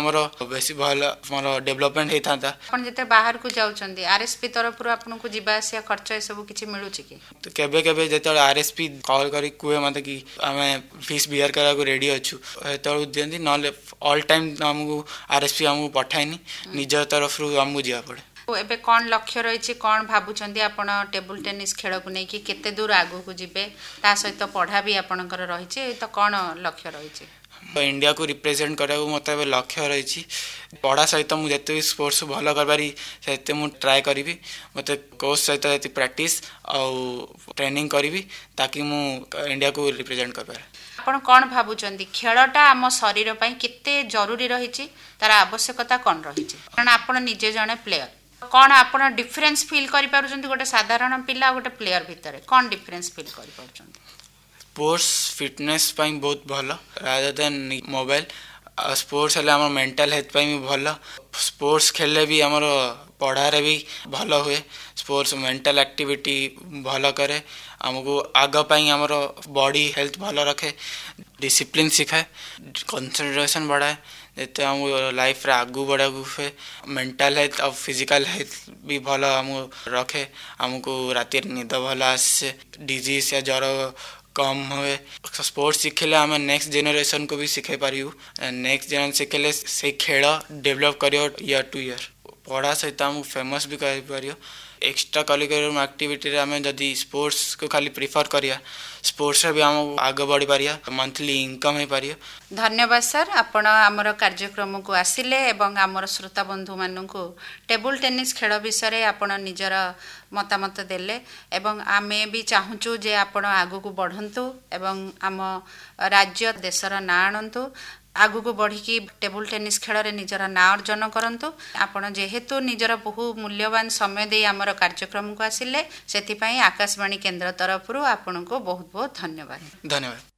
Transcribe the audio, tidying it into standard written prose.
आमर बेसी भल आमर डेवलपमेंट होता था। आपण जते बाहर को जाउछंदी आरएसपी तरफ रु आपन को जिबा आसिया खर्च ए सब किछि मिलु छि कि? तो केबे केबे जते आरएसपी कॉल करी कुए मते कि हमें फीस बियर करा को रेडी अछु तो दियंदी नले ऑल टाइम हमको आरएसपी हमको पठाइनी निज तरफ रु हमको जिया पड़े। एबे कौन लक्ष्य रही कौन भावुंट आपण टेबुल टेनिस खेल को लेकिन केते दूर आगु को जीवे ता सहित पढ़ा भी आपणकर रही तो कौन लक्ष्य रही? इंडिया को रिप्रेजेंट करा मत लक्ष्य रही पढ़ा सहित मुझे भी स्पोर्ट्स भल कर मुझे ट्राए करी मत कोच सहित प्रैक्टिस और ट्रेनिंग करी ताकि मु इंडिया को रिप्रेजेंट कर पारे। आपण कौन भावुंट खेलटा आम शरीर पर केते जरूरी रही तार आवश्यकता कौन रही कारण आपण निजे जने प्लेयर कौन आपण डिफरेंस फील करि पारुचंती गोटे साधारण पिला गोटे प्लेयर भितर कौन डिफरेंस फील करि पारुचंती? स्पोर्ट्स फिटनेस पाई बहुत भल रादर देन मोबाइल स्पोर्ट्स हेले हमर मेंटल हेल्थ पाई भी भल स्पोर्ट्स खेलले भी हमर पढ़ारे भी भल हुए स्पोर्ट्स मेंटल एक्टिविटी भल करे हमको आग पाई हमर बॉडी हेल्थ भल रखे डिसिप्लिन सिखाए कंसंट्रेशन बढ़ाए जैसे हम लाइफ रे आगू बढ़ा हुए मेंटल हेल्थ और फिजिकल हेल्थ भी भल हमको रखे हमको राति निद भल आसे डिजीज या ज्वर कम हुए। स्पोर्ट्स शिखेले आम नेक्स्ट जेनरेशन को भी शिखे पारू नेक्स्ट जनरेशन शिखेले से खेल डेवलप करियो ईयर टू ईयर पढ़ा सहित आमको फेमस भी कर एक्स्ट्रा करिकुलर एक्टिविटी आम जदि स्पोर्ट्स को खाली प्रिफर करिया स्पोर्ट्स भी आम आग बढ़ी पारिया मंथली इनकम हो पारिया। धन्यवाद सर आपण आमर कार्यक्रम को आसिले एवं आमर श्रोता बंधु मानक टेबुल टेनिस खेल विषय आपण निजर मतामत देले एवं आमे भी चाहूचु जे आपण आगु को बढ़ंतु एवं आम राज्य देशर ना आणंतु आगु को बढ़ी टेबुल टेनिस खेल रे निजर ना अर्जन करंतु आपण जेहेतु निजर बहु मूल्यवान समय दे आमर कार्यक्रम को आसिले सेति पई आकाशवाणी केंद्र तरफ रु आपण को बहुत बहुत धन्यवाद। धन्यवाद।